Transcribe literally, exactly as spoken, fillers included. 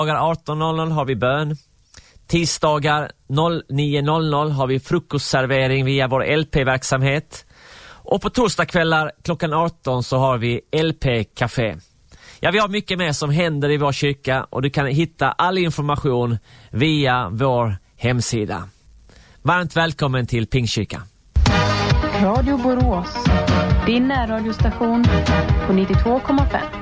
arton noll noll har vi bön. Tisdagar nio noll noll har vi frukostservering via vår L P-verksamhet. Och på torsdagskvällar klockan arton så har vi L P-café. Ja, vi har mycket mer som händer i vår kyrka och du kan hitta all information via vår hemsida. Varmt välkommen till Pingstkyrkan. Radio Borås, din närradiostation på nittiotvå komma fem.